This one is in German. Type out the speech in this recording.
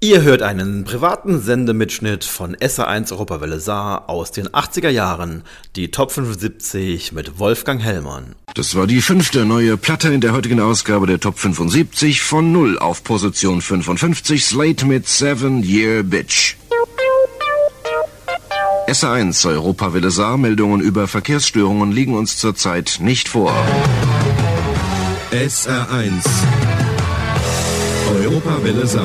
Ihr hört einen privaten Sendemitschnitt von SA1 Europawelle Saar aus den 80er Jahren, die Top 75 mit Wolfgang Hellmann. Das war die 5. neue Platte in der heutigen Ausgabe der Top 75 von 0 auf Position 55, Slate mit 7 Year Bitch. SA1 Europawelle Saar, Meldungen über Verkehrsstörungen liegen uns zurzeit nicht vor. SA1 Europawelle Saar.